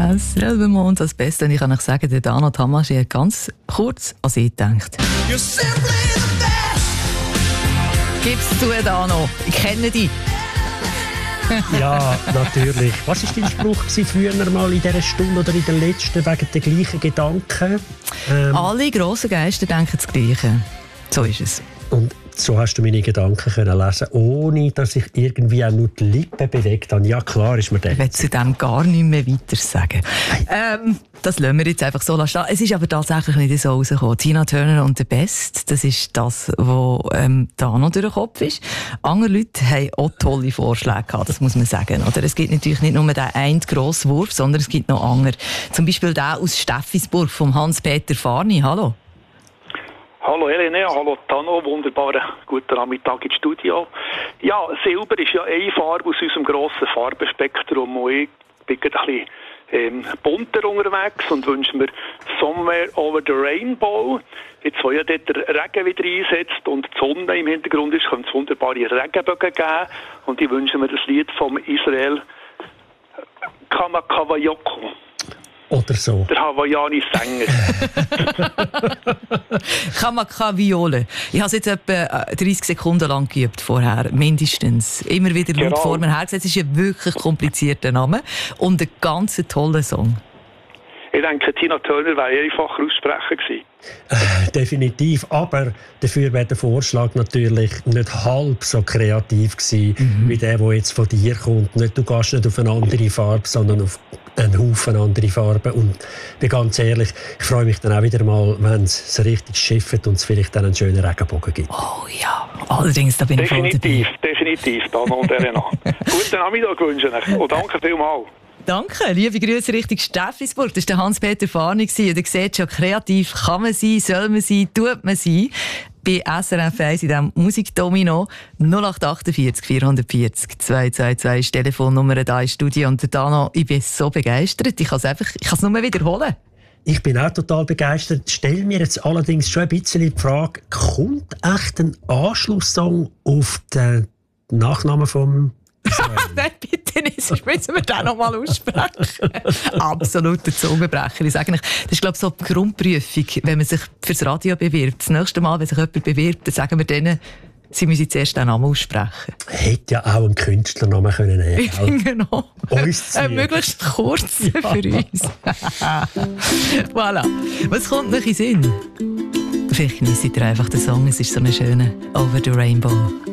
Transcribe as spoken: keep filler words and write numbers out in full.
Selber Mond, das Beste. Und ich kann euch sagen, der Dano Tamaschi hat ganz kurz an sie gedacht. Gib's zu, Dano. Ich kenne dich. Ja, natürlich. Was war dein Spruch früher mal in dieser Stunde oder in der letzten wegen der gleichen Gedanken? Ähm, Alle grossen Geister denken das Gleiche. So ist es. Und so hast du meine Gedanken können lesen, ohne dass ich irgendwie auch nur die Lippen bewegt habe. Ja, klar ist mir das. Ich will zu dem gar nicht mehr weiter sagen. Ähm, das lassen wir jetzt einfach so stehen. Es ist aber tatsächlich nicht so rausgekommen. Tina Turner und «The Best», das ist das, was ähm, da noch durch den Kopf ist. Andere Leute haben auch tolle Vorschläge gehabt, das muss man sagen. Oder es gibt natürlich nicht nur den einen grossen Wurf, sondern es gibt noch andere. Zum Beispiel der aus Steffisburg, vom Hans-Peter Farni. Hallo. Hallo Helene, hallo Tano, wunderbaren guten Nachmittag ins Studio. Ja, Silber ist ja eine Farbe aus unserem grossen Farbenspektrum und ich bin ein bisschen ähm, bunter unterwegs und wünsche mir «Somewhere over the Rainbow». Jetzt, wo ja dort der Regen wieder einsetzt und die Sonne im Hintergrund ist, könnte es wunderbare Regenbögen geben und ich wünsche mir das Lied vom Israel «Kamakawayoko». Oder so. Der hawaiianische Sänger. Kamakaviole. Ich habe es jetzt etwa dreißig Sekunden lang geübt vorher, mindestens. Immer wieder laut genau. vor mir hergesetzt. Es ist ein wirklich komplizierter Name und ein ganz toller Song. Ich denke, Tina Turner wäre einfacher aussprechen gewesen. Äh, definitiv, aber dafür wäre der Vorschlag natürlich nicht halb so kreativ gewesen, mhm. wie der, der jetzt von dir kommt. Nicht, du gehst nicht auf eine andere Farbe, sondern auf einen Haufen andere Farben. Und ich bin ganz ehrlich, ich freue mich dann auch wieder mal, wenn es so richtig schifft und es vielleicht dann einen schönen Regenbogen gibt. Oh ja, allerdings, da bin ich voll dabei. Definitiv, definitiv, Dana und Elena. Guten Nachmittag wünsche ich und danke vielmals. Danke, liebe Grüße Richtung Steffisburg. Das war der Hans-Peter Farni. Und ihr seht schon, kreativ kann man sein, soll man sein, tut man sein. Bei S R F eins in diesem Musikdomino null acht achtundvierzig vierhundertvierzig zweihundertzweiundzwanzig ist die Telefonnummer da im Studio. Und der Dano, ich bin so begeistert. Ich kann es einfach, ich kann es nur wiederholen. Ich bin auch total begeistert. Stell mir jetzt allerdings schon ein bisschen die Frage, kommt echt ein Anschlusssong auf den Nachnamen vom Nein, bitte nicht, sonst müssen wir den noch mal aussprechen. Absoluter Zungenbrecher. Ich sage nicht, das ist, glaube ich, so die Grundprüfung, wenn man sich fürs Radio bewirbt. Das nächste Mal, wenn sich jemand bewirbt, dann sagen wir denen, sie müssen zuerst den Namen aussprechen. Hätte ja auch einen Künstlernamen können nehmen. Ich finde noch. Uns äh, möglichst kurz ja. für uns. Voilà. Was kommt noch in den Sinn? Vielleicht genießt ihr einfach den Song, es ist so ein schöner «Over the Rainbow».